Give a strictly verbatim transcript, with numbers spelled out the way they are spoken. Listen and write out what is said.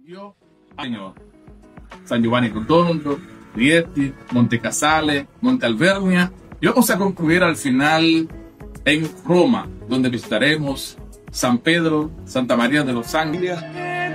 Dio años. San Giovanni Rotondo, Rieti, Monte Casale, Monte Alvernia. Y vamos a concluir al final en Roma, donde visitaremos San Pedro, Santa María de los Ángeles.